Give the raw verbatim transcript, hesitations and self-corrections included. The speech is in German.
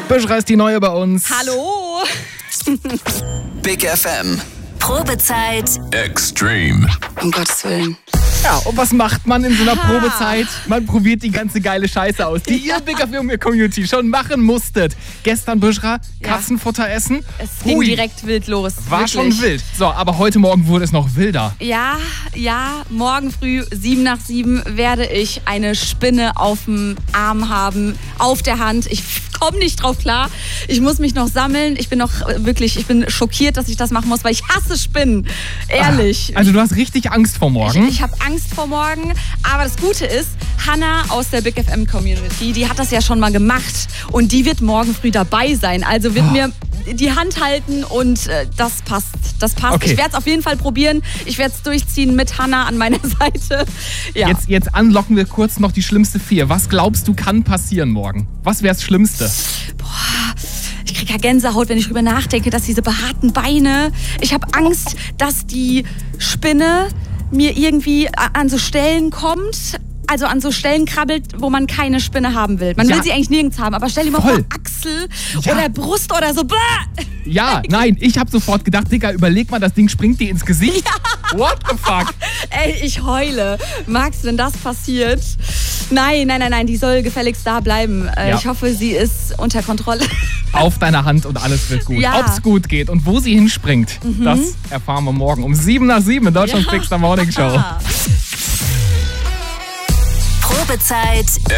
Buschra ist die Neue bei uns. Hallo. Big F M. Probezeit Extreme. Um Gottes Willen. Ja, und was macht man in so einer Probezeit? Man probiert die ganze geile Scheiße aus, die ihr Big F M-Community schon machen musstet. Gestern, Buschra, Katzenfutter essen. Es ging Hui, direkt wild los. war wirklich. schon wild. So, aber heute Morgen wurde es noch wilder. Ja, ja, morgen früh, sieben nach sieben, werde ich eine Spinne auf dem Arm haben, auf der Hand. Ich komme nicht drauf klar. Ich muss mich noch sammeln. Ich bin noch wirklich, ich bin schockiert, dass ich das machen muss, weil ich hasse Spinnen. Ehrlich. Also du hast richtig Angst vor morgen? Ich, ich habe Angst vor morgen. Aber das Gute ist, Hannah aus der Big F M-Community, die hat das ja schon mal gemacht. Und die wird morgen früh dabei sein. Also wird Oh. mir die Hand halten und äh, das passt. Das passt. Okay. Ich werde es auf jeden Fall probieren. Ich werde es durchziehen mit Hannah an meiner Seite. Ja. Jetzt, jetzt anlocken wir kurz noch die schlimmste vier. Was glaubst du, kann passieren morgen? Was wäre das Schlimmste? Ich kriege ja Gänsehaut, wenn ich drüber nachdenke, dass diese behaarten Beine. Ich habe Angst, dass die Spinne mir irgendwie an so Stellen kommt. Also an so Stellen krabbelt, wo man keine Spinne haben will. Man Ja. will sie eigentlich nirgends haben, aber stell dir mal Voll. vor, Achsel Ja. oder Brust oder so. Bäh! Ja, nein, ich habe sofort gedacht, Digga, überleg mal, das Ding springt dir ins Gesicht. What the fuck? Ey, ich heule. Max, wenn das passiert. Nein, nein, nein, nein, die soll gefälligst da bleiben. Äh, Ja. Ich hoffe, sie ist unter Kontrolle. Auf deiner Hand und alles wird gut. Ja. Ob's gut geht und wo sie hinspringt, das erfahren wir morgen um sieben nach sieben in Deutschlands Ja. Big Star Morning Show. Probezeit